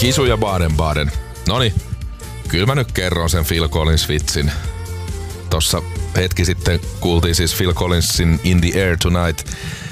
Kisu ja Baden-Baden. Noniin, kyllä mä nyt kerron sen Phil Collins-vitsin. Tossa hetki sitten kuultiin siis Phil Collinsin In the Air Tonight.